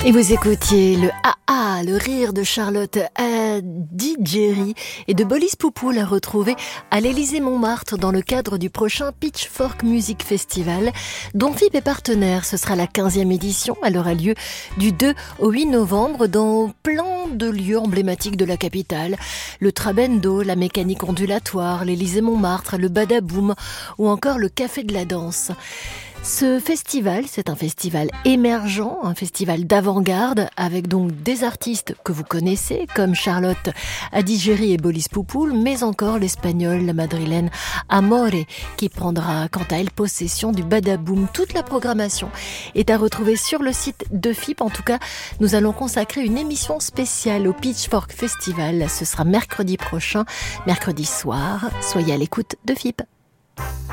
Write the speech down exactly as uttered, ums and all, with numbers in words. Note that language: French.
Et vous écoutiez le Ah Ah, le rire de Charlotte Adigéry et de Bolis Poupoul à retrouver à l'Élysée-Montmartre dans le cadre du prochain Pitchfork Music Festival, dont F I P est partenaire. Ce sera la quinzième édition. Elle aura lieu du deux au huit novembre dans plein de lieux emblématiques de la capitale. Le Trabendo, la mécanique ondulatoire, l'Élysée-Montmartre, le Badaboum ou encore le Café de la Danse. Ce festival, c'est un festival émergent, un festival d'avant-garde, avec donc des artistes que vous connaissez, comme Charlotte Adigéry et Bolis Poupoul, mais encore l'espagnole, la madrilène Amore, qui prendra quant à elle possession du Badaboum. Toute la programmation est à retrouver sur le site de F I P. En tout cas, nous allons consacrer une émission spéciale au Pitchfork Festival. Ce sera mercredi prochain, mercredi soir. Soyez à l'écoute de F I P.